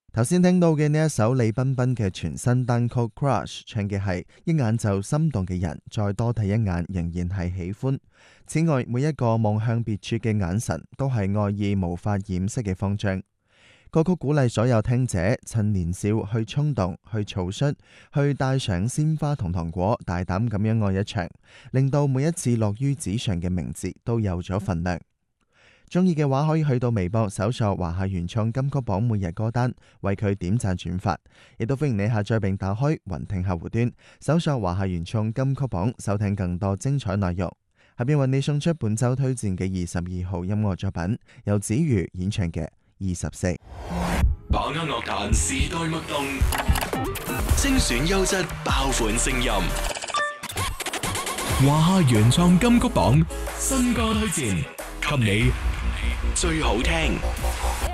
頭先聽到嘅呢一首李彬彬嘅全新單曲《Crush》，唱嘅係一眼就心動嘅人，再多睇一眼仍然係喜歡。此外，每一個望向別處嘅眼神，都係愛意無法掩飾嘅慌張。歌曲鼓勵所有聽者趁年少去衝動、去草率、去帶上鮮花同糖果，大膽咁樣愛一場，令到每一次落於紙上嘅名字都有咗份量。中意嘅話可以去到微博搜索華夏原創金曲榜每日歌單，為佢點讚轉發，亦都歡迎你下載並打開雲聽客戶端，搜索華夏原創金曲榜，收聽更多精彩內容。下邊為你送出本周推薦嘅22號音樂作品，由子瑜演唱嘅24。 把握樂壇時代脈動，精選優質爆款聲音。華夏原創金曲榜新歌推薦，給你最好聽。